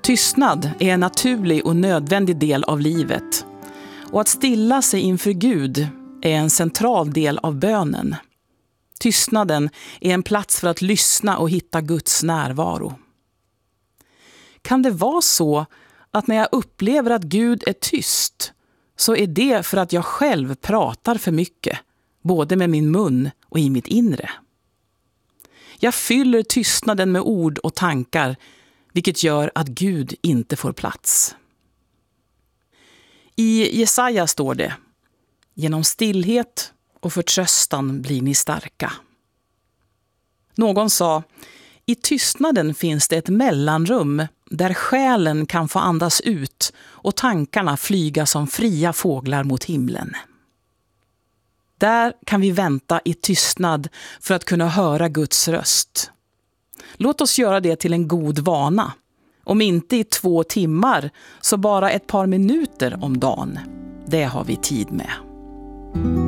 Tystnad är en naturlig och nödvändig del av livet. Och att stilla sig inför Gud är en central del av bönen. Tystnaden är en plats för att lyssna och hitta Guds närvaro. Kan det vara så att när jag upplever att Gud är tyst så är det för att jag själv pratar för mycket, både med min mun och i mitt inre? Jag fyller tystnaden med ord och tankar, vilket gör att Gud inte får plats. I Jesaja står det: genom stillhet och förtröstan blir ni starka. Någon sa: i tystnaden finns det ett mellanrum där själen kan få andas ut och tankarna flyga som fria fåglar mot himlen. Där kan vi vänta i tystnad för att kunna höra Guds röst. Låt oss göra det till en god vana. Om inte i 2 timmar, så bara ett par minuter om dagen. Det har vi tid med.